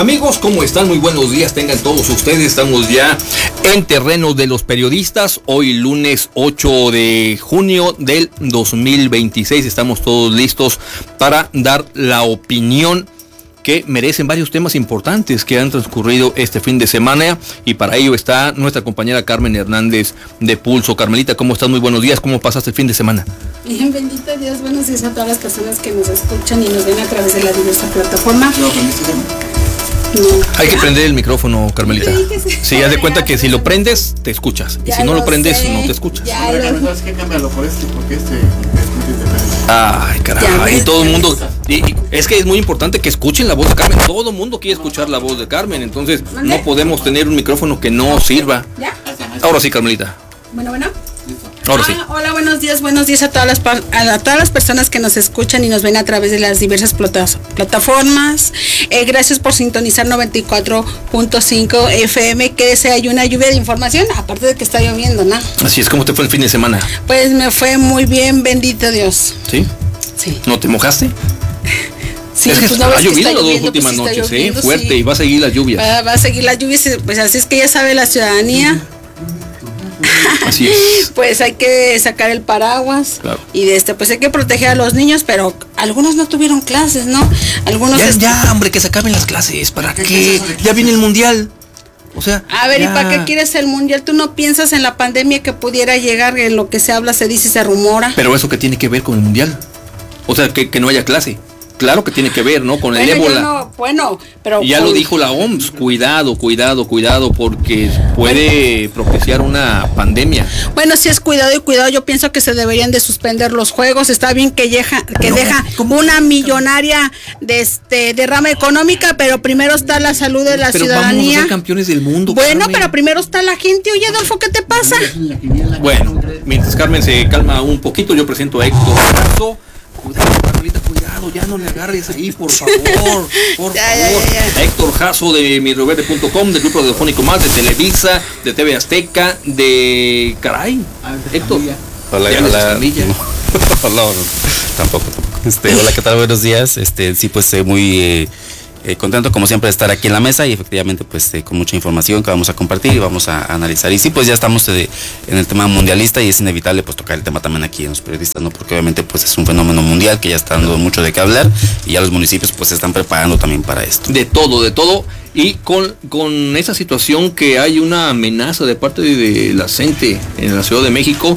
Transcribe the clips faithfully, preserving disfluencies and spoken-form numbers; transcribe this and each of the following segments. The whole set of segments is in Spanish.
Amigos, ¿cómo están? Muy buenos días, tengan todos ustedes. Estamos ya en terreno de los periodistas. Hoy lunes ocho de junio del dos mil veintiséis. Estamos todos listos para dar la opinión que merecen varios temas importantes que han transcurrido este fin de semana, y para ello está nuestra compañera Carmen Hernández de Pulso. Carmelita, ¿cómo estás? Muy buenos días, ¿cómo pasaste el fin de semana? Bien, bendito Dios, buenos días a todas las personas que nos escuchan y nos ven a través de la diversa plataforma. No. Hay que prender el micrófono, Carmelita. Sí, haz de cuenta que si lo prendes, te escuchas, y si no lo prendes, no te escuchas. Ya lo... ¿Sabes qué? Cámbialo por este, porque este es muy diferente. Ay, caray, y todo el mundo, y, y es que es muy importante que escuchen la voz de Carmen. Todo el mundo quiere escuchar la voz de Carmen, entonces no podemos tener un micrófono que no sirva. ¿Ya? Ahora sí, Carmelita. Bueno, bueno. Ahora sí. Ah, hola, buenos días, buenos días a todas las a todas las personas que nos escuchan y nos ven a través de las diversas platas, plataformas. Eh, gracias por sintonizar noventa y cuatro punto cinco F M, que se hay una lluvia de información, aparte de que está lloviendo, ¿no? Así es. ¿Cómo te fue el fin de semana? Pues me fue muy bien, bendito Dios. ¿Sí? Sí. ¿No te mojaste? Sí, es que pues no ha ves llovido que las dos lloviendo, últimas pues sí noches, lloviendo, ¿eh? Fuerte, sí. y va a seguir la lluvia. Va, va a seguir la lluvia, pues así es que ya sabe la ciudadanía. Así es. Pues hay que sacar el paraguas, claro. Y de este, pues hay que proteger a los niños, pero algunos no tuvieron clases, ¿no? Algunos ya, est- ya, hombre, que se acaben las clases. ¿Para qué? Ya viene el mundial. O sea, a ver, ya. ¿y para qué quieres el mundial? ¿Tú no piensas en la pandemia que pudiera llegar? En lo que se habla, se dice, se rumora. Pero eso, ¿qué tiene que ver con el mundial? O sea, que, que no haya clase. Claro que tiene que ver, ¿no? Con el bueno, ébola. No, bueno, pero... Y ya con... lo dijo la O M S, cuidado, cuidado, cuidado, porque puede propiciar una pandemia. Bueno, sí es cuidado y cuidado, yo pienso que se deberían de suspender los juegos. Está bien que, deja, que no, deja ¿cómo? Una millonaria de este derrama económica, pero primero está la salud de la pero ciudadanía. Vamos a ser campeones del mundo. Bueno, Carmen. Pero primero está la gente. Oye, Adolfo, ¿qué te pasa? Bueno, mientras Carmen se calma un poquito, yo presento a Héctor Jasso. Cuidado, Carmelita, cuidado, ya no le agarres ahí, por favor, por ya, favor. Ya, ya, ya. Héctor Jasso de mi reverde punto com, del grupo radiofónico Más, de Televisa, de T V Azteca, de... Caray, Héctor. Hola, hola. hola. Hola, no, tampoco, tampoco. Este, hola, ¿qué tal? Buenos días. Este, sí, pues eh, muy... Eh, Eh, contento como siempre de estar aquí en la mesa y efectivamente pues eh, con mucha información que vamos a compartir y vamos a, a analizar. Y sí, pues ya estamos eh, en el tema mundialista y es inevitable pues tocar el tema también aquí en los periodistas, ¿no? Porque obviamente pues es un fenómeno mundial que ya está dando mucho de qué hablar y ya los municipios pues se están preparando también para esto. De todo, de todo. Y con, con esa situación que hay una amenaza de parte de, de la gente en la Ciudad de México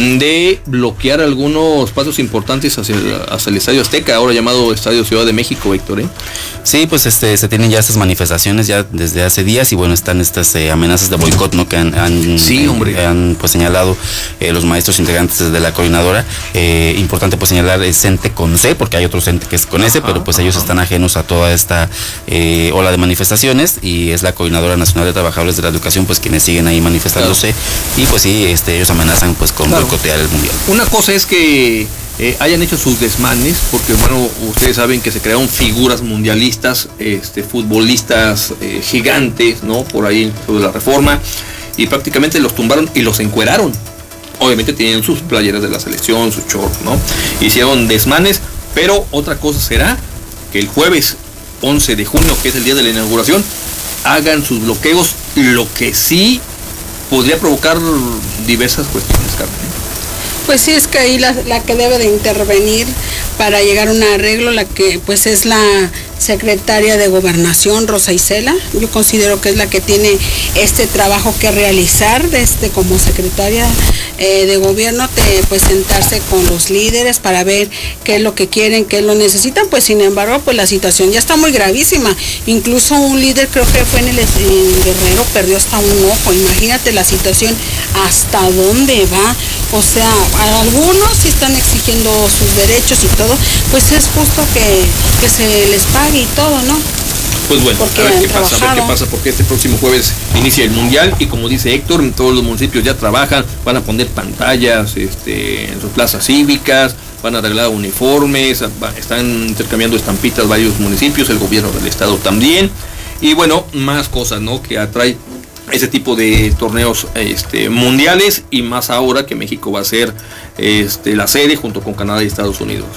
de bloquear algunos pasos importantes hacia, hacia el Estadio Azteca, ahora llamado Estadio Ciudad de México, Héctor, ¿eh? Sí, pues este se tienen ya estas manifestaciones ya desde hace días y bueno, están estas eh, amenazas de boicot, ¿no? Que han, han, sí, hombre. eh, han pues señalado eh, los maestros integrantes de la coordinadora. Eh, importante pues señalar el CENTE con C, porque hay otro CENTE que es con S, ajá, pero pues ajá. Ellos están ajenos a toda esta eh, ola de manifestaciones y es la Coordinadora Nacional de Trabajadores de la Educación pues quienes siguen ahí manifestándose, claro. Y pues sí, este, ellos amenazan pues con claro. boicotear el mundial. Una cosa es que eh, hayan hecho sus desmanes, porque bueno, ustedes saben que se crearon figuras mundialistas, este, futbolistas eh, gigantes, ¿no? Por ahí sobre la reforma, y prácticamente los tumbaron y los encueraron. Obviamente tienen sus playeras de la selección, sus shorts, ¿no? Hicieron desmanes, pero otra cosa será que el jueves once de junio, que es el día de la inauguración, hagan sus bloqueos, lo que sí podría provocar diversas cuestiones, Carmen. Pues sí, es que ahí la, la que debe de intervenir para llegar a un arreglo, la que pues es la secretaria de Gobernación, Rosa Isela. Yo considero que es la que tiene este trabajo que realizar desde como secretaria eh, de gobierno, de pues sentarse con los líderes para ver qué es lo que quieren, qué lo necesitan. Pues sin embargo, pues la situación ya está muy gravísima. Incluso un líder, creo que fue en el en Guerrero, perdió hasta un ojo. Imagínate la situación hasta dónde va. O sea, algunos sí están exigiendo sus derechos y todo, pues es justo que, que se les pague y todo, ¿no? Pues bueno, porque a ver qué trabajado. pasa, a ver qué pasa, porque este próximo jueves inicia el mundial y como dice Héctor, en todos los municipios ya trabajan, van a poner pantallas este, en sus plazas cívicas, van a arreglar uniformes, están intercambiando estampitas varios municipios, el gobierno del estado también, y bueno, más cosas, ¿no? Que atrae ese tipo de torneos este, mundiales, y más ahora que México va a ser este, la sede junto con Canadá y Estados Unidos.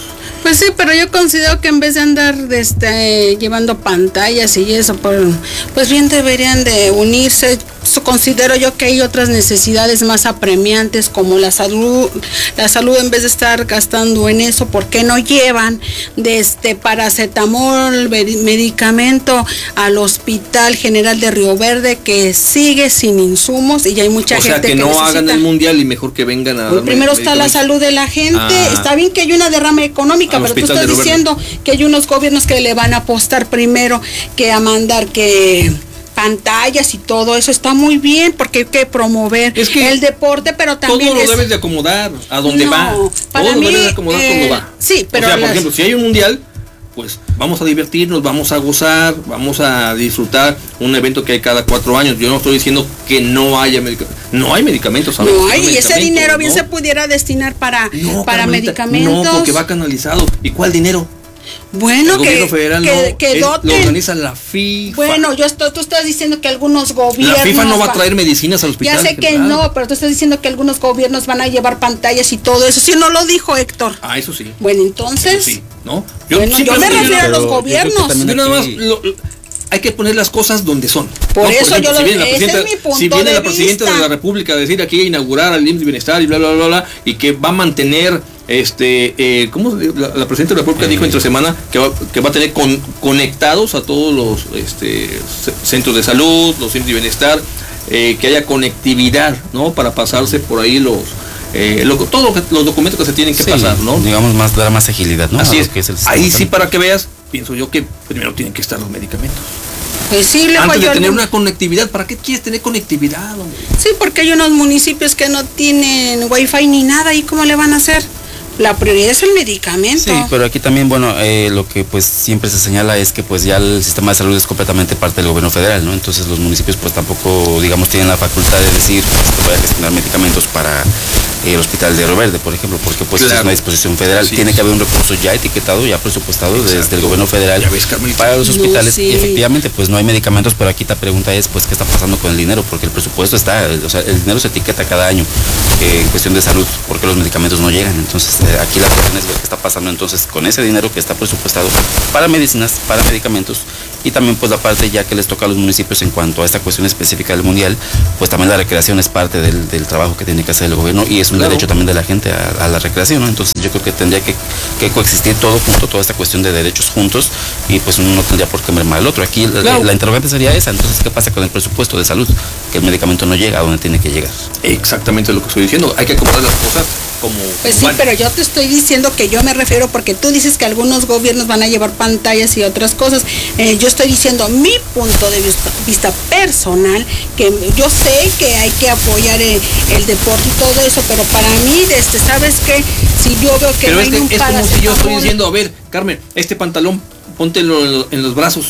Pues sí, pero yo considero que en vez de andar este, llevando pantallas y eso, por, pues bien deberían de unirse. Considero yo que hay otras necesidades más apremiantes como la salud, la salud en vez de estar gastando en eso, ¿por qué no llevan de este paracetamol, medicamento al Hospital General de Río Verde que sigue sin insumos y ya hay mucha o gente sea, que, que no necesita. Hagan el mundial y mejor que vengan a Pues primero está la salud de la gente, ah, está bien que hay una derrama económica, pero tú estás diciendo que hay unos gobiernos que le van a apostar primero que a mandar que pantallas y todo eso. Está muy bien porque hay que promover es que el deporte, pero también todo lo es... debes de acomodar a donde no, va. Para todo mí, lo debes de acomodar eh, cuando va. Sí, pero o sea, las... por ejemplo, si hay un mundial, pues vamos a divertirnos, vamos a gozar, vamos a disfrutar un evento que hay cada cuatro años. Yo no estoy diciendo que no haya medicamentos. No hay medicamentos. ¿sabes? No hay, y ese dinero ¿no? bien se pudiera destinar para, no, para Carmelita, medicamentos. No, porque va canalizado. ¿Y cuál dinero? Bueno, el que, gobierno federal que, no, que es, doten. lo organiza la FIFA. Bueno, yo estoy, tú estás diciendo que algunos gobiernos... La FIFA no va a traer medicinas al hospital. Ya sé que general. no, pero tú estás diciendo que algunos gobiernos van a llevar pantallas y todo eso. ¿Sí no lo dijo Héctor? Ah, eso sí. Bueno, entonces... Eso sí, ¿no? Yo, bueno, yo me refiero a los gobiernos. Yo nada más lo, lo, hay que poner las cosas donde son. Por ¿no? eso Por ejemplo, yo si lo, viene la ese presidenta, es mi punto si viene de la presidenta vista. de la República a decir aquí a inaugurar al I M S S de Bienestar y bla bla bla bla y que va a mantener este eh, ¿cómo la, la presidenta de la República eh, dijo entre semana que va, que va a tener con, conectados a todos los este centros de salud, los centros de bienestar, eh, que haya conectividad, ¿no? Para pasarse por ahí los Eh, lo, todos lo los documentos que se tienen que sí, pasar, ¿no? Digamos, más dar más agilidad, ¿no? Así es. Que es el ahí sí, para que veas, pienso yo que primero tienen que estar los medicamentos. Pues sí, le antes de tener algún... una conectividad, ¿para qué quieres tener conectividad, hombre? Sí, porque hay unos municipios que no tienen wifi ni nada, ¿y cómo le van a hacer? La prioridad es el medicamento. Sí, pero aquí también, bueno, eh, lo que pues siempre se señala es que pues ya el sistema de salud es completamente parte del gobierno federal, ¿no? Entonces los municipios pues tampoco, digamos, tienen la facultad de decir pues que voy a gestionar medicamentos para eh, el hospital de Río Verde, por ejemplo, porque pues claro, es una disposición federal. Sí, tiene sí. que haber un recurso ya etiquetado, ya presupuestado Exacto. desde el gobierno federal ves, para los hospitales. No, sí. Y efectivamente pues no hay medicamentos, pero aquí la pregunta es pues qué está pasando con el dinero, porque el presupuesto está, o sea, el dinero se etiqueta cada año eh, en cuestión de salud, porque los medicamentos no llegan. Entonces eh, aquí la cuestión es ver qué está pasando entonces con ese dinero que está presupuestado para medicinas, para medicamentos, y también pues la parte ya que les toca a los municipios en cuanto a esta cuestión específica del mundial, pues también la recreación es parte del, del trabajo que tiene que hacer el gobierno y es un claro. derecho también de la gente a, a la recreación, ¿no? Entonces yo creo que tendría que, que coexistir todo junto, toda esta cuestión de derechos juntos, y pues uno no tendría por qué mermar al otro. Aquí claro. la, la interrogante sería esa, entonces ¿qué pasa con el presupuesto de salud? Que el medicamento no llega a donde tiene que llegar. Exactamente lo que estoy diciendo, hay que acomodar las cosas como... Pues sí, bueno. pero yo te estoy diciendo que yo me refiero, porque tú dices que algunos gobiernos van a llevar pantallas y otras cosas. Eh, yo estoy diciendo mi punto de vista, vista personal, que yo sé que hay que apoyar el, el deporte y todo eso, pero para mí, este, ¿sabes qué? Si yo veo que pero no es hay que un es como si yo estoy amor, diciendo, a ver, Carmen, este pantalón, póntelo en los brazos.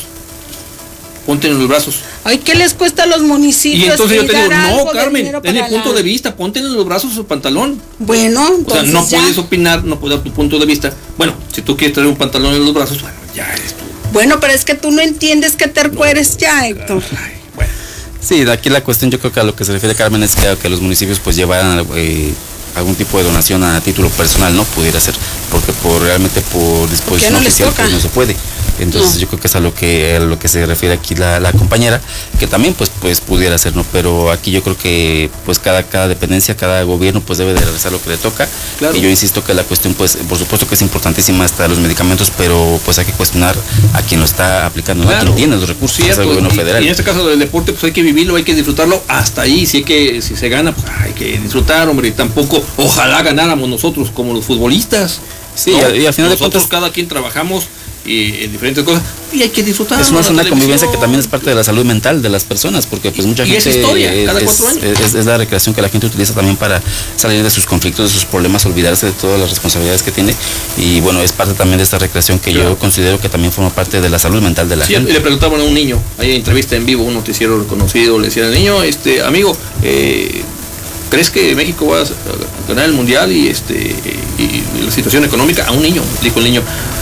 Ponte en los brazos. Ay, ¿qué les cuesta a los municipios? Y entonces yo te digo, no, Carmen, es mi punto la... de vista, ponte en los brazos su pantalón. Bueno, entonces o sea, no ya. puedes opinar, no puedes dar tu punto de vista. Bueno, si tú quieres traer un pantalón en los brazos, bueno, ya eres tú. Bueno, pero es que tú no entiendes que terco no, eres ya, Héctor. Ay, bueno. Sí, de aquí la cuestión yo creo que a lo que se refiere Carmen es que, que los municipios pues llevaran eh, algún tipo de donación a título personal, no pudiera ser, porque por realmente por disposición no oficial pues no se puede. Entonces no. yo creo que es a lo que a lo que se refiere aquí la, la compañera, que también pues pues pudiera ser, ¿no? Pero aquí yo creo que pues cada cada dependencia, cada gobierno pues debe de realizar lo que le toca. Claro. Y yo insisto que la cuestión pues por supuesto que es importantísima hasta los medicamentos, pero pues hay que cuestionar a quien lo está aplicando, ¿no? Claro. A quien tiene los recursos, sí, es el gobierno y, federal. Y en este caso del deporte pues hay que vivirlo, hay que disfrutarlo hasta ahí. Si hay que si se gana pues hay que disfrutar, hombre, y tampoco ojalá ganáramos nosotros como los futbolistas. Sí, ¿no? y al final nosotros de cuentas cada quien trabajamos y en diferentes cosas y hay que disfrutar. Es una zona de convivencia que también es parte de la salud mental de las personas, porque pues mucha y gente es historia, es, cada cuatro años. Es, es, es la recreación que la gente utiliza también para salir de sus conflictos, de sus problemas, olvidarse de todas las responsabilidades que tiene, y bueno, es parte también de esta recreación que claro. yo considero que también forma parte de la salud mental de la sí, gente. Le preguntaban a un niño, ahí en entrevista en vivo, un noticiero reconocido, le decía al niño, este amigo, eh, ¿crees que México va a ganar el mundial y este y, y la situación económica? A un niño, dijo el niño,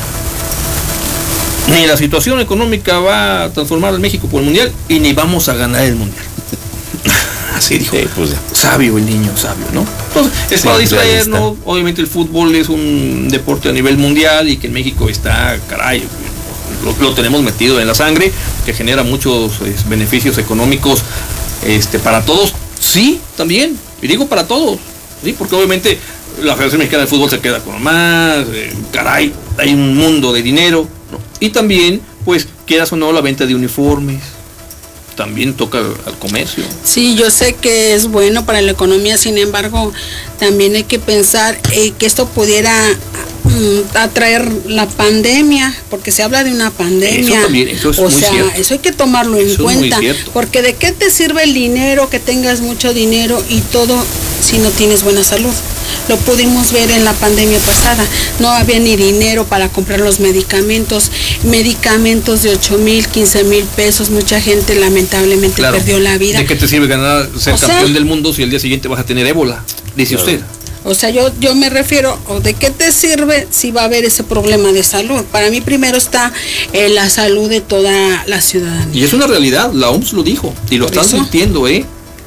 ni la situación económica va a transformar a México por el mundial y ni vamos a ganar el mundial. sí, dijo, Sí, pues ya. sabio el niño, sabio, ¿no? Entonces, es Sí, para distraernos, realista. obviamente el fútbol es un deporte a nivel mundial y que en México está, caray, lo, lo tenemos metido en la sangre, que genera muchos es, beneficios económicos este, para todos, sí, también, y digo para todos, sí, porque obviamente la Federación Mexicana de Fútbol se queda con más, eh, caray, hay un mundo de dinero, ¿no? Y también, pues, quieras o no, la venta de uniformes, también toca al, al comercio. Sí, yo sé que es bueno para la economía, sin embargo, también hay que pensar eh, que esto pudiera mm, atraer la pandemia, porque se habla de una pandemia. Eso también, eso es o muy sea, cierto. eso hay que tomarlo en Eso es muy cuenta, cierto. porque de qué te sirve el dinero, que tengas mucho dinero y todo si no tienes buena salud. Lo pudimos ver en la pandemia pasada, no había ni dinero para comprar los medicamentos, medicamentos de ocho mil, quince mil pesos, mucha gente lamentablemente Claro. perdió la vida. ¿De qué te sirve ganar, ser O sea- campeón del mundo si el día siguiente vas a tener ébola? Dice Claro. usted. O sea, yo, yo me refiero, ¿o de qué te sirve si va a haber ese problema de salud? Para mí primero está eh, la salud de toda la ciudadanía. Y es una realidad, la O M S lo dijo, y lo Por está eso. advirtiendo, ¿eh?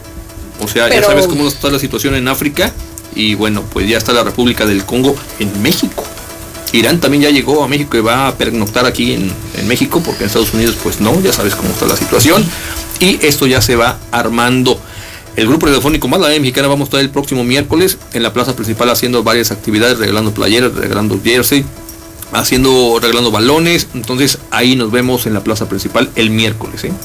O sea, Pero- ya sabes cómo está la situación en África, y bueno, pues ya está la República del Congo en México. Irán también ya llegó a México y va a pernoctar aquí en, en México, porque en Estados Unidos pues no, ya sabes cómo está la situación. Y esto ya se va armando. El grupo radiofónico Más la Vez Mexicana vamos a estar el próximo miércoles en la plaza principal haciendo varias actividades, regalando playeras, regalando jersey, haciendo, regalando balones. Entonces ahí nos vemos en la plaza principal el miércoles, ¿eh?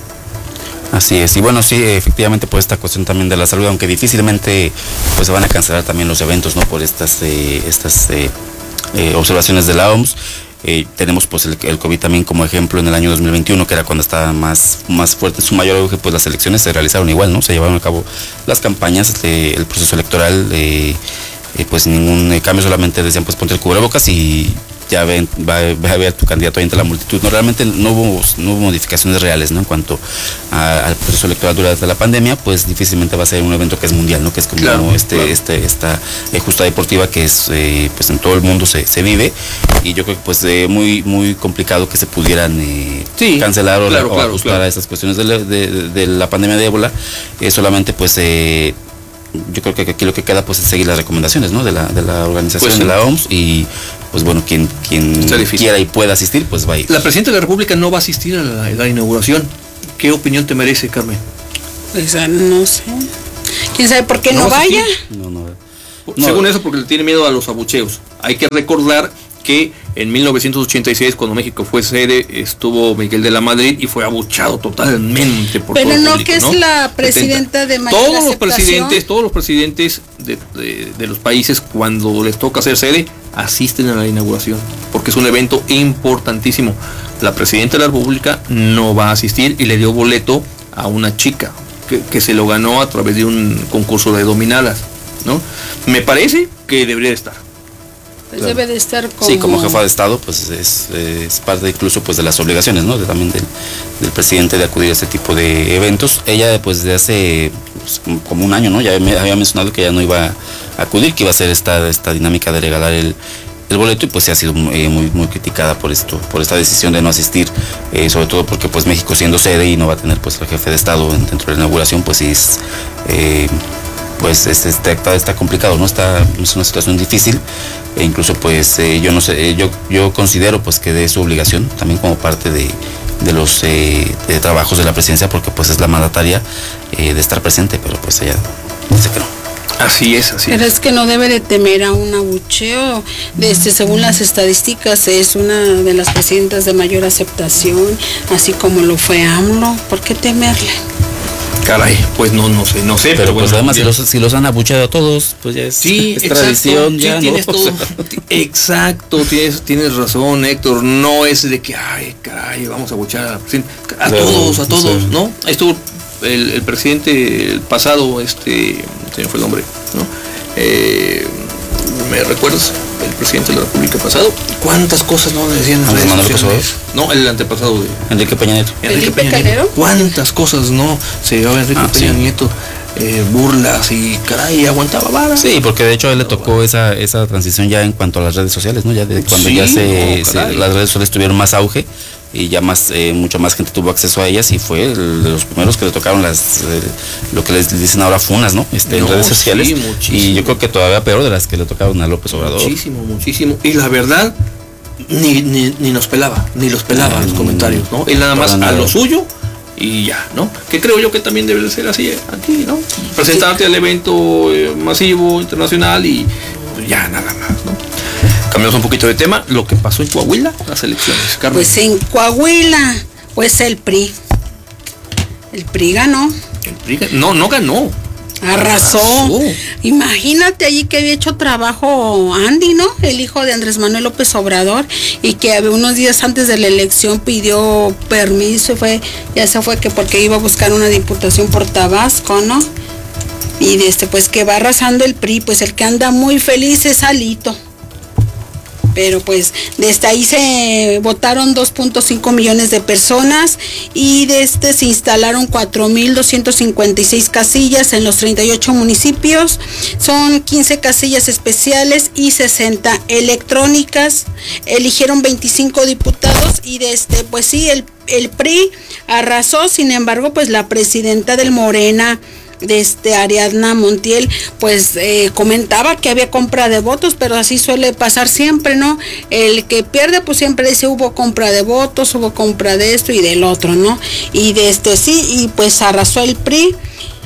Así es, y bueno, sí, efectivamente por esta cuestión también de la salud, aunque difícilmente pues se van a cancelar también los eventos, ¿no? Por estas eh, estas eh, eh, observaciones de la O M S. Eh, tenemos pues el, el COVID también como ejemplo en el año dos mil veintiuno, que era cuando estaba más, más fuerte, en su mayor auge, pues las elecciones se realizaron igual, ¿no? Se llevaron a cabo las campañas, eh, el proceso electoral, eh, eh, pues sin ningún eh, cambio, solamente decían pues ponte el cubrebocas y ya ven, va, va a ver tu candidato ahí entre la multitud. No, realmente no hubo, no hubo modificaciones reales, ¿no? En cuanto a, al proceso electoral durante la pandemia, pues difícilmente va a ser un evento que es mundial, ¿no? Que es como Claro, este, claro. este, esta eh, justa deportiva que es, eh, pues en todo el mundo se, se vive, y yo creo que pues eh, muy, muy complicado que se pudieran eh, Sí, cancelar o, claro, o claro, ajustar claro. a estas cuestiones de la, de, de la pandemia de ébola. Eh, solamente pues eh, yo creo que aquí lo que queda pues es seguir las recomendaciones, ¿no? de la, de la organización Pues sí. de la O M S, y pues bueno, quien, quien Está difícil. quiera y pueda asistir, pues va a ir. La Presidenta de la República no va a asistir a la, a la inauguración. ¿Qué opinión te merece, Carmen? Pues ah, no sé. ¿Quién sabe por qué ¿No no, vas a vaya? No, no. Según eso, porque le tiene miedo a los abucheos. Hay que recordar que en mil novecientos ochenta y seis, cuando México fue sede, estuvo Miguel de la Madrid y fue abuchado totalmente por Pero todo el no, público, que es ¿no? la presidenta de mayor Todos los aceptación. presidentes, todos los presidentes de, de- de los países, cuando les toca ser sede, asisten a la inauguración, porque es un evento importantísimo. La presidenta de la República no va a asistir y le dio boleto a una chica que, que se lo ganó a través de un concurso de dominadas, ¿no? Me parece que debería de estar. Pues debe de estar como... Sí, como jefa de Estado, pues es, es parte incluso pues de las obligaciones, ¿no? De, también del, del presidente de acudir a este tipo de eventos. Ella pues de hace pues, como un año, ¿no? Ya me había mencionado que ya no iba a acudir, que iba a hacer esta, esta dinámica de regalar el, el boleto, y pues sí ha sido eh, muy, muy criticada por esto, por esta decisión de no asistir, eh, sobre todo porque pues México siendo sede y no va a tener pues el jefe de Estado dentro de la inauguración, pues sí es... Eh, pues es, está, está complicado, ¿no? Está, es una situación difícil, e incluso pues eh, yo no sé, eh, yo, yo considero pues que de su obligación, también como parte de, de los eh, de trabajos de la presidencia, porque pues es la mandataria eh, de estar presente, pero pues ella dice que no. Así es, así Pero es. es que no debe de temer a un abucheo. Este, según las estadísticas, es una de las presidentas de mayor aceptación, así como lo fue AMLO. ¿Por qué temerle? Caray, pues no, no sé, no sé, Pero, pero, pues bueno, además si ya- los, si los han abucheado a todos, pues ya es, Sí, es exacto, tradición, sí, ya, ¿no? tienes O todo. sea, Exacto, tienes, tienes razón, Héctor. No es de que, ay, caray, vamos a buchar a la presidenta. A Claro, todos, a todos, sí. ¿no? Ahí estuvo el, el presidente el pasado, este, se me fue el nombre, ¿no? Eh, ¿Me recuerdas? El presidente de la República pasado. ¿Cuántas cosas no le decían en las ¿Andrés redes Manuel sociales? No, el antepasado de Enrique Peña Nieto. Enrique ¿Felipe Peña Nieto. Calderón? ¿Cuántas cosas no se llevaba Enrique Ah, Peña sí. Nieto? Eh, burlas y caray, aguantaba vara. Sí, porque de hecho a él le tocó esa, esa transición ya en cuanto a las redes sociales, ¿no? Ya de cuando Sí, ya se, no, se- caray. las redes sociales tuvieron más auge, y ya más, eh, mucha más gente tuvo acceso a ellas y fue el de los primeros que le tocaron las, eh, lo que les dicen ahora funas, ¿no? Este, No, en redes sociales. sí, muchísimo. Y yo creo que todavía peor de las que le tocaron a López Obrador. Muchísimo, muchísimo. Y la verdad, ni, ni, ni nos pelaba, ni los pelaba Ah, los no, comentarios, ¿no? Él nada más a lo suyo y ya, ¿no? Que creo yo que también debe de ser así eh, aquí, ¿no? Presentarte al evento eh, masivo, internacional y pues, ya nada más, ¿no? Cambiamos un poquito de tema, lo que pasó en Coahuila, las elecciones, Carmen. Pues en Coahuila, pues el P R I. El P R I ganó. El P R I, no, no ganó. Arrasó. Arrasó. Imagínate allí que había hecho trabajo Andy, ¿no? El hijo de Andrés Manuel López Obrador, y que unos días antes de la elección pidió permiso y fue, ya se fue que porque iba a buscar una diputación por Tabasco, ¿no? Y de este, pues que va arrasando el P R I, pues el que anda muy feliz es Alito. Pero pues desde ahí se votaron dos punto cinco millones de personas y desde se instalaron cuatro mil doscientas cincuenta y seis casillas en los treinta y ocho municipios. Son quince casillas especiales y sesenta electrónicas. Eligieron veinticinco diputados y desde, pues sí, el, el P R I arrasó. Sin embargo, pues la presidenta del Morena, de este Ariadna Montiel, pues eh, comentaba que había compra de votos, pero así suele pasar siempre, ¿no? El que pierde pues siempre dice hubo compra de votos, hubo compra de esto y del otro, ¿no? Y de este sí, y pues arrasó el P R I,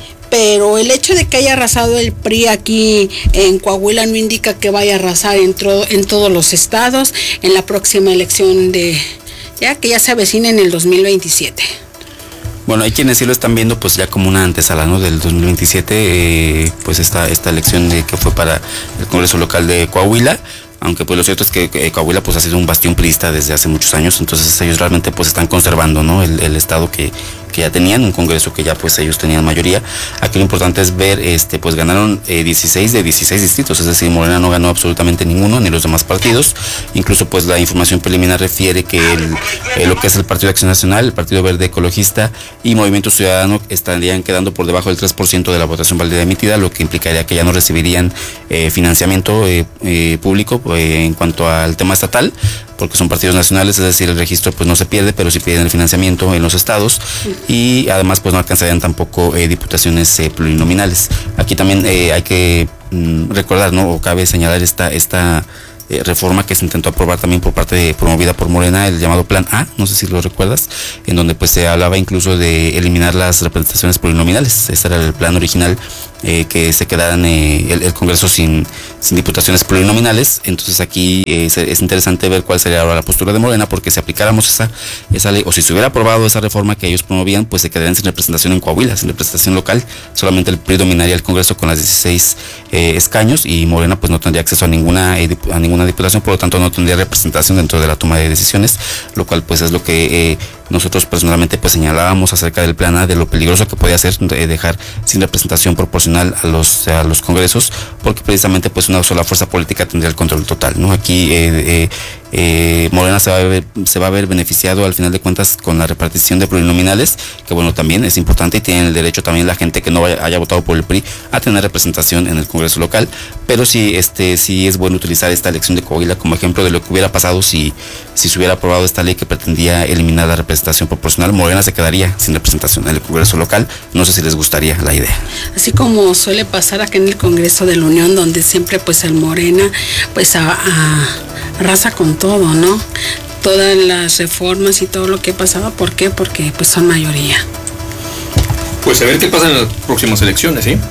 pero el hecho de que haya arrasado el P R I aquí en Coahuila no indica que vaya a arrasar en, tro- en todos los estados en la próxima elección de, ya que ya se avecina en el dos mil veintisiete. Bueno, hay quienes sí lo están viendo pues ya como una antesala, ¿no? Del dos mil veintisiete, eh, pues esta, esta elección de, que fue para el Congreso Local de Coahuila, aunque pues lo cierto es que eh, Coahuila pues ha sido un bastión priista desde hace muchos años, entonces ellos realmente pues están conservando, ¿no? El, el estado que, que ya tenían, un Congreso que ya pues ellos tenían mayoría. Aquí lo importante es ver, este pues ganaron eh, dieciséis de dieciséis distritos, es decir, Morena no ganó absolutamente ninguno, ni los demás partidos. Incluso pues la información preliminar refiere que el, eh, lo que es el Partido de Acción Nacional, el Partido Verde Ecologista y Movimiento Ciudadano estarían quedando por debajo del tres por ciento de la votación válida emitida, lo que implicaría que ya no recibirían eh, financiamiento eh, eh, público eh, en cuanto al tema estatal, porque son partidos nacionales, es decir, el registro pues no se pierde, pero sí piden el financiamiento en los estados, y además pues no alcanzarían tampoco eh, diputaciones eh, plurinominales. Aquí también eh, hay que mm, recordar, ¿no? O cabe señalar esta esta eh, reforma que se intentó aprobar también por parte de, promovida por Morena, el llamado Plan A, no sé si lo recuerdas, en donde pues se hablaba incluso de eliminar las representaciones plurinominales. Ese era el plan original, eh, que se quedaran eh, el, el Congreso sin, sin diputaciones plurinominales. Entonces aquí eh, es, es interesante ver cuál sería ahora la postura de Morena, porque si aplicáramos esa, esa ley, o si se hubiera aprobado esa reforma que ellos promovían, pues se quedarían sin representación en Coahuila, sin representación local. Solamente el P R I dominaría el Congreso con las dieciséis eh, escaños, y Morena pues no tendría acceso a ninguna eh, a ninguna diputación, por lo tanto no tendría representación dentro de la toma de decisiones, lo cual pues es lo que eh, nosotros personalmente pues señalábamos acerca del plan A, de lo peligroso que podía ser eh, dejar sin representación proporcional a los a los congresos, porque precisamente pues una sola fuerza política tendría el control total, ¿no? Aquí eh, eh, eh, Morena se va, a ver, se va a ver beneficiado al final de cuentas con la repartición de plurinominales, que bueno, también es importante, y tienen el derecho también la gente que no vaya, haya votado por el P R I a tener representación en el Congreso local. Pero sí, este, sí es bueno utilizar esta elección de Coahuila como ejemplo de lo que hubiera pasado si, si se hubiera aprobado esta ley que pretendía eliminar la representación proporcional. Morena se quedaría sin representación en el Congreso local. No sé si les gustaría la idea. Así como suele pasar aquí en el Congreso de la Unión, donde siempre pues el Morena pues a, a, arrasa con todo, ¿no? Todas las reformas y todo lo que pasaba. ¿Por qué? Porque pues son mayoría. Pues a ver qué pasa en las próximas elecciones, ¿sí?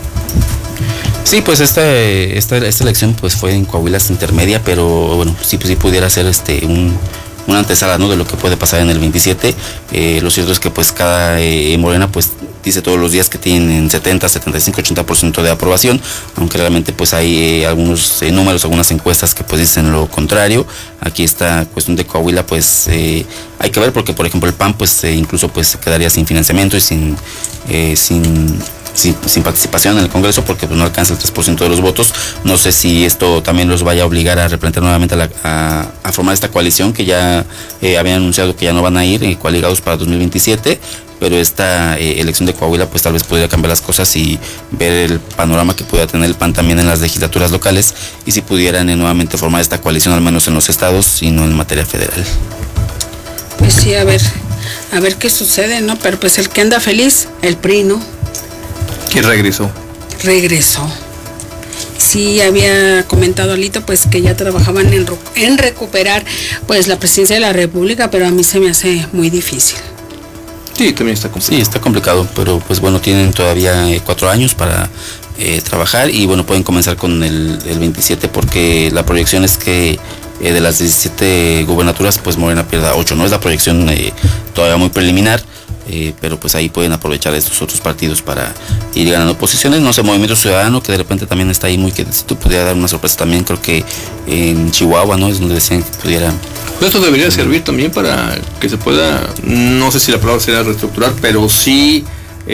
Sí, pues esta, esta, esta elección pues fue en Coahuila, hasta intermedia, pero bueno, sí, pues sí pudiera ser este un, una antesala, ¿no? De lo que puede pasar en el veintisiete. Eh, lo cierto es que pues cada eh, Morena pues dice todos los días que tienen setenta, setenta y cinco, ochenta por ciento de aprobación, aunque realmente pues hay eh, algunos eh, números, algunas encuestas que pues dicen lo contrario. Aquí esta cuestión de Coahuila pues eh, hay que ver, porque por ejemplo el P A N pues eh, incluso pues se quedaría sin financiamiento y sin eh, sin Sin, sin participación en el Congreso, porque pues no alcanza el tres por ciento de los votos. No sé si esto también los vaya a obligar a replantear nuevamente a, la, a, a formar esta coalición, que ya eh, habían anunciado que ya no van a ir eh, coaligados para dos mil veintisiete, pero esta eh, elección de Coahuila pues tal vez podría cambiar las cosas y ver el panorama que pudiera tener el P A N también en las legislaturas locales, y si pudieran eh, nuevamente formar esta coalición, al menos en los estados y no en materia federal. Pues sí, a ver, a ver qué sucede, ¿no? Pero pues el que anda feliz, el P R I, ¿no? ¿Quién regresó? Regresó. Sí, había comentado Alito pues que ya trabajaban en, en recuperar pues la presidencia de la República, pero a mí se me hace muy difícil. Sí, también está complicado. Sí, está complicado, pero pues bueno, tienen todavía eh, cuatro años para eh, trabajar y bueno, pueden comenzar con el, el veintisiete porque la proyección es que eh, de las diecisiete gubernaturas pues Morena pierda ocho, ¿no? Es la proyección eh, todavía muy preliminar. Eh, pero pues ahí pueden aprovechar estos otros partidos para ir ganando posiciones. No sé, Movimiento Ciudadano, que de repente también está ahí muy, que esto pudiera dar una sorpresa también, creo que en Chihuahua, ¿no? Es donde decían que pudiera. Pues esto debería servir también para que se pueda, no sé si la palabra será reestructurar, pero sí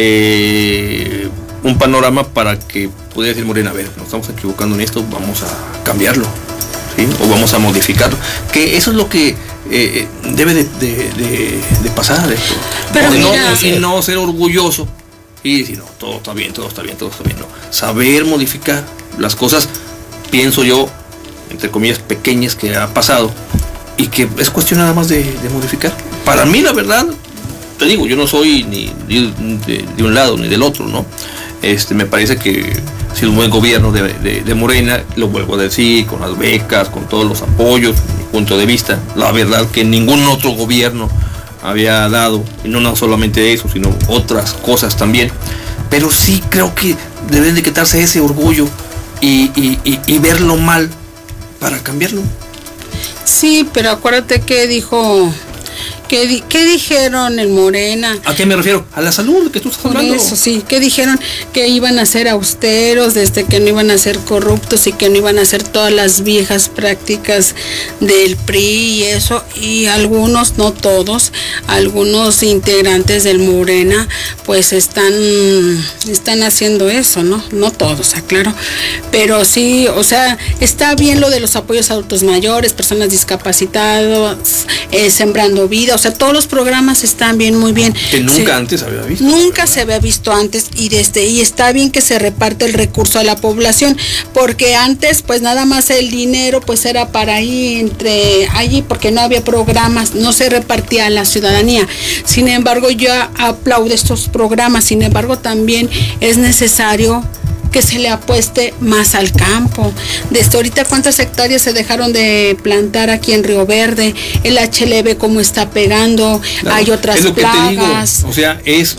eh, un panorama para que pudiera decir Morena, a ver, nos estamos equivocando en esto, vamos a cambiarlo, ¿sí? O vamos a modificarlo. Que eso es lo que Eh, debe de, de, de, de pasar esto. Pero no, mira, no, y no ser orgulloso y decir, no, todo está bien, todo está bien, todo está bien. No. Saber modificar las cosas, pienso yo, entre comillas, pequeñas que ha pasado y que es cuestión nada más de, de modificar. Para mí, la verdad, te digo, yo no soy ni de, de un lado ni del otro, ¿no? Este, me parece que ha sido un buen gobierno de, de, de Morena, lo vuelvo a decir, con las becas, con todos los apoyos, mi punto de vista, la verdad que ningún otro gobierno había dado, y no, no solamente eso, sino otras cosas también, pero sí creo que deben de quitarse ese orgullo y, y, y, y verlo mal para cambiarlo. Sí, pero acuérdate que dijo... ¿Qué, di ¿Qué dijeron en Morena? ¿A qué me refiero? A la salud que tú estás Por hablando. eso, sí. ¿Qué dijeron? Que iban a ser austeros, desde que no iban a ser corruptos y que no iban a hacer todas las viejas prácticas del P R I y eso. Y algunos, no todos, algunos integrantes del Morena, pues están, están haciendo eso, ¿no? No todos, aclaro. Pero sí, o sea, está bien lo de los apoyos a adultos mayores, personas discapacitadas, eh, sembrando vida. O sea, todos los programas están bien, muy bien. Que nunca sí, antes había visto. Nunca se había visto antes y desde y está bien que se reparte el recurso a la población, porque antes pues nada más el dinero pues era para ahí entre allí porque no había programas, no se repartía a la ciudadanía. Sin embargo, yo aplaudo estos programas, sin embargo también es necesario que se le apueste más al campo. Desde ahorita, ¿cuántas hectáreas se dejaron de plantar aquí en Río Verde? El H L V cómo está pegando, claro, hay otras es lo que plagas. te digo, o sea, es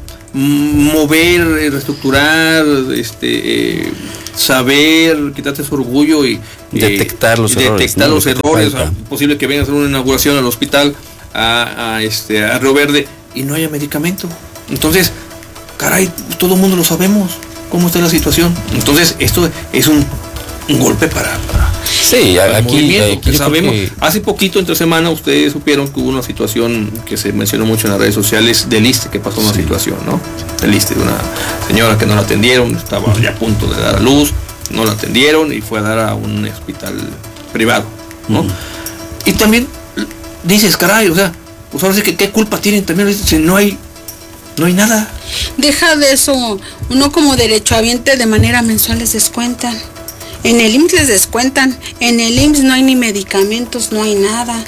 mover, reestructurar, este, eh, saber, quitarte su orgullo y detectar los eh, errores. Detectar ¿no? los errores. O sea, posible que vengan a hacer una inauguración al hospital a, a, este, a Río Verde y no haya medicamento. Entonces, caray, todo el mundo lo sabemos. ¿Cómo está la situación? Entonces, esto es un, un golpe para, para, sí, para aquí, el movimiento, aquí que sabemos. Que... Hace poquito, entre semana, ustedes supieron que hubo una situación que se mencionó mucho en las redes sociales del ISSSTE, que pasó una sí. situación, ¿no? Del ISSSTE, de una señora que no la atendieron, estaba ya a punto de dar a luz, no la atendieron y fue a dar a un hospital privado, ¿no? Uh-huh. Y también dices, caray, o sea, pues ahora sí que qué culpa tienen también, si no hay No hay nada. Deja de eso. Uno como derechohabiente de manera mensual les descuentan. En el I M S S les descuentan. En el I M S S no hay ni medicamentos, no hay nada.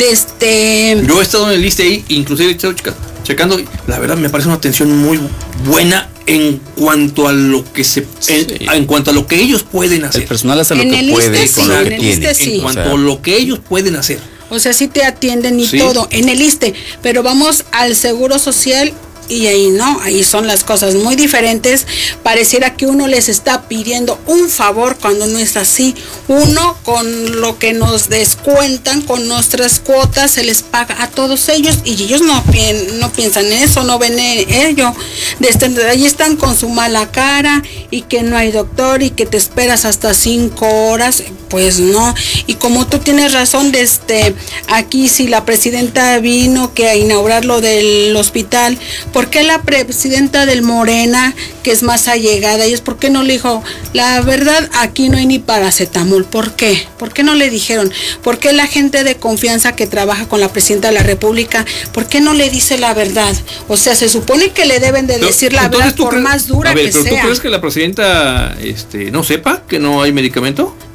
Desde... Yo he estado en el ISSSTE ahí, inclusive he estado checando. La verdad me parece una atención muy buena en cuanto a lo que se en, sí. en cuanto a lo que ellos pueden hacer. El personal hace lo en que puede ISSSTE, con sí, lo que en tiene. ISSSTE, sí. En cuanto o sea, a lo que ellos pueden hacer. O sea, sí te atienden y sí. todo en el ISSSTE, pero vamos al Seguro Social y ahí no, ahí son las cosas muy diferentes. Pareciera que uno les está pidiendo un favor cuando no es así. Uno, con lo que nos descuentan, con nuestras cuotas, se les paga a todos ellos y ellos no, no piensan en eso, no ven en ello. Desde ahí están con su mala cara y que no hay doctor y que te esperas hasta cinco horas, pues no. Y como tú tienes razón, desde aquí si la presidenta vino que a inaugurar lo del hospital, ¿por qué la presidenta del Morena, que es más allegada, y es por qué no le dijo, la verdad, aquí no hay ni paracetamol? ¿Por qué? ¿Por qué no le dijeron? ¿Por qué la gente de confianza que trabaja con la presidenta de la República, por qué no le dice la verdad? O sea, se supone que le deben de pero, decir la verdad por crees, más dura a ver, que pero sea. ¿tú crees que la presidenta este, no sepa que no hay medicamento?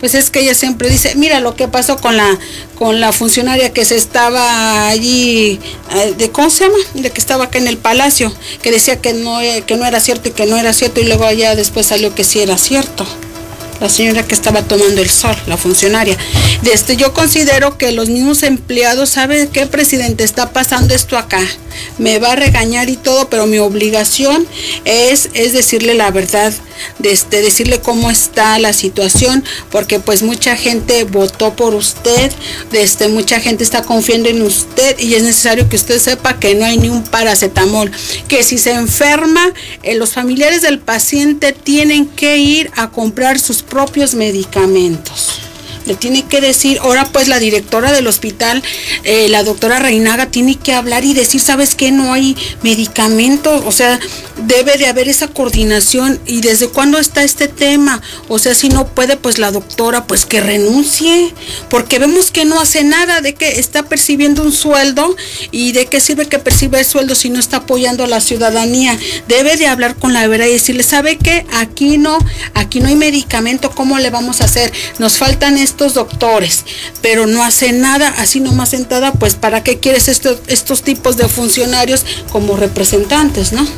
pues es que ella siempre dice, mira lo que pasó con la con la funcionaria que se estaba allí, de ¿cómo se llama? De que estaba acá en el Palacio, que decía que no, que no era cierto y que no era cierto, y luego allá después salió que sí era cierto. La señora que estaba tomando el sol, la funcionaria. Desde, yo considero que los mismos empleados, ¿sabe qué, presidente? Está pasando esto acá. Me va a regañar y todo, pero mi obligación es, es decirle la verdad, desde, decirle cómo está la situación, porque pues mucha gente votó por usted, desde, mucha gente está confiando en usted y es necesario que usted sepa que no hay ni un paracetamol, que si se enferma, eh, los familiares del paciente tienen que ir a comprar sus propios medicamentos. Le tiene que decir, ahora pues la directora del hospital, eh, la doctora Reinaga, tiene que hablar y decir, ¿sabes qué? No hay medicamentos, o sea, debe de haber esa coordinación. ¿Y desde cuándo está este tema? O sea, si no puede, pues la doctora, pues que renuncie, porque vemos que no hace nada, de que está percibiendo un sueldo, y de qué sirve que perciba el sueldo si no está apoyando a la ciudadanía. Debe de hablar con la verdad y decirle, ¿sabe qué? Aquí no, aquí no hay medicamento, ¿cómo le vamos a hacer? Nos faltan estos estos doctores, pero no hace nada, así nomás sentada, pues ¿para qué quieres estos, estos tipos de funcionarios como representantes, no?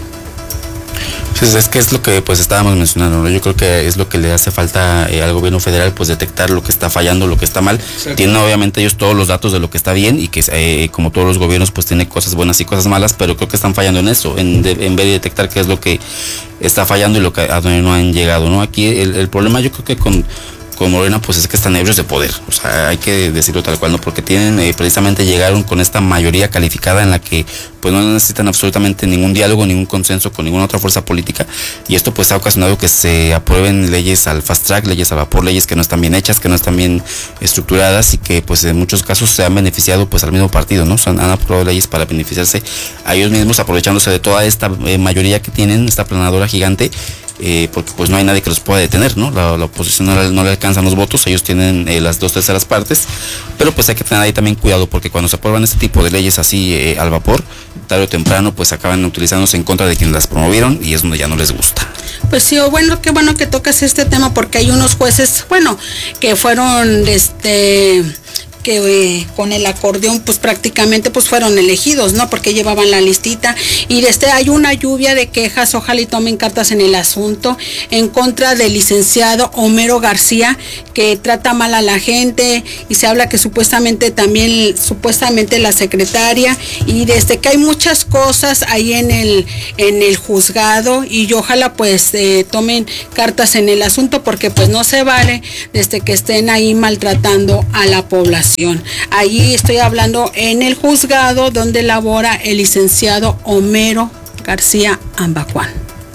Pues es que es lo que pues estábamos mencionando, ¿no? Yo creo que es lo que le hace falta eh, al gobierno federal, pues detectar lo que está fallando, lo que está mal. Exacto. Tienen obviamente ellos todos los datos de lo que está bien y que eh, como todos los gobiernos pues tiene cosas buenas y cosas malas, pero creo que están fallando en eso, en, de, en vez de detectar qué es lo que está fallando y lo que a donde no han llegado, ¿no? Aquí el, el problema yo creo que con con Morena pues es que están ebrios de poder, o sea, hay que decirlo tal cual, ¿no? Porque tienen, eh, precisamente llegaron con esta mayoría calificada en la que pues no necesitan absolutamente ningún diálogo, ningún consenso con ninguna otra fuerza política, y esto pues ha ocasionado que se aprueben leyes al fast track, leyes al vapor, leyes que no están bien hechas, que no están bien estructuradas y que pues en muchos casos se han beneficiado pues al mismo partido, ¿no? O sea, han, han aprobado leyes para beneficiarse a ellos mismos, aprovechándose de toda esta eh, mayoría que tienen, esta aplanadora gigante. Eh, porque pues no hay nadie que los pueda detener, ¿no? La, la oposición no le, no le alcanzan los votos, ellos tienen eh, las dos terceras partes, pero pues hay que tener ahí también cuidado, porque cuando se aprueban este tipo de leyes así eh, al vapor, tarde o temprano pues acaban utilizándose en contra de quienes las promovieron y es donde ya no les gusta. Pues sí, bueno, qué bueno que tocas este tema, porque hay unos jueces, bueno, que fueron, este... que eh, con el acordeón pues prácticamente pues fueron elegidos, ¿no? Porque llevaban la listita y desde hay una lluvia de quejas, ojalá y tomen cartas en el asunto, en contra del licenciado Homero García, que trata mal a la gente, y se habla que supuestamente también, supuestamente la secretaria, y desde que hay muchas cosas ahí en el, en el juzgado, y yo ojalá pues eh, tomen cartas en el asunto, porque pues no se vale desde que estén ahí maltratando a la población. Allí estoy hablando en el juzgado donde labora el licenciado Homero García Ambacuán.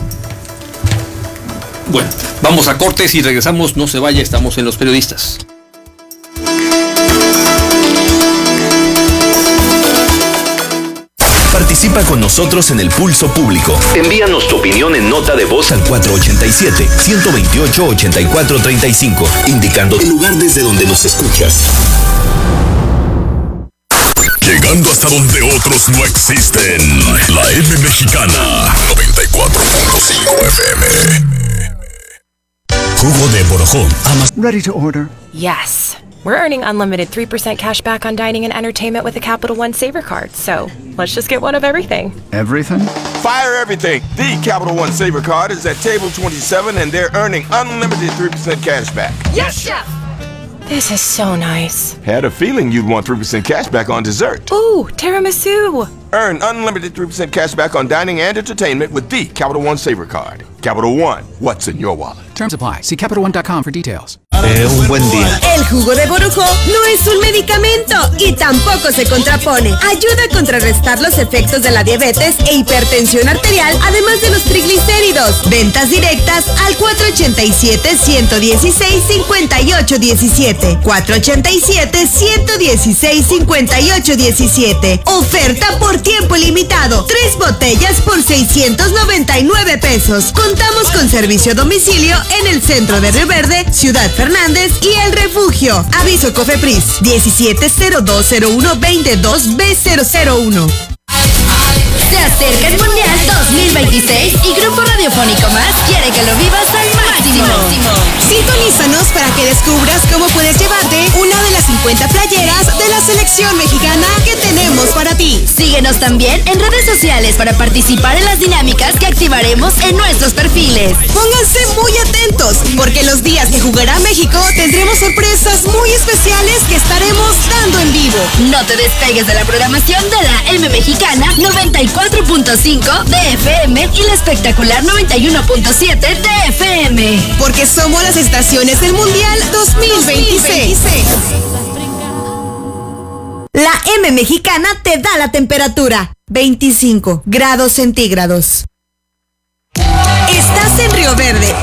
Bueno, vamos a cortes y regresamos, no se vaya, estamos en Los Periodistas. Participa con nosotros en el Pulso Público. Envíanos tu opinión en nota de voz al cuatro ochenta y siete, ciento veintiocho, ochenta y cuatro treinta y cinco, indicando el lugar desde donde nos escuchas. Llegando hasta donde otros no existen. La M Mexicana noventa y cuatro punto cinco F M. Jugo de Borojó. Ready to order? Yes. We're earning unlimited three percent cash back on dining and entertainment with the Capital One Saver Card, so let's just get one of everything. Everything? Fire everything! The Capital One Saver Card is at table twenty-seven and they're earning unlimited three percent cash back. Yes, Chef! This is so nice. Had a feeling you'd want three percent cash back on dessert. Ooh, tiramisu! Earn unlimited three percent cash back on dining and entertainment with the Capital One Saver Card. Capital One, what's in your wallet? Terms apply. See Capital One dot com for details. Eh, un buen día. El jugo de Borojó no es un medicamento y tampoco se contrapone. Ayuda a contrarrestar los efectos de la diabetes e hipertensión arterial, además de los triglicéridos. Ventas directas al cuatro ochenta y siete, ciento dieciséis, cincuenta y ocho diecisiete. cuatro ochenta y siete, ciento dieciséis, cincuenta y ocho diecisiete. Oferta por tiempo limitado. Tres botellas por seiscientos noventa y nueve pesos. Contamos con servicio a domicilio en el centro de Río Verde, Ciudad Fernández y El Refugio. Aviso COFEPRIS diecisiete cero dos cero uno veintidós B cero cero uno. Se acerca el Mundial dos mil veintiséis y Grupo Radiofónico Más quiere que lo vivas al máximo. Sintonízanos para que descubras cómo puedes llevarte una de las cincuenta playeras de la selección mexicana que tenemos para ti. Síguenos también en redes sociales para participar en las dinámicas que activaremos en nuestros perfiles. Pónganse muy atentos, porque los días que jugará México tendremos sorpresas muy especiales que estaremos dando en vivo. No te despegues de la programación de la M Mexicana noventa y cuatro punto cinco de F M y la espectacular noventa y uno punto siete de F M. Porque somos las estaciones del Mundial dos mil veintiséis. La M Mexicana te da la temperatura, veinticinco grados centígrados. Estás en Río Verde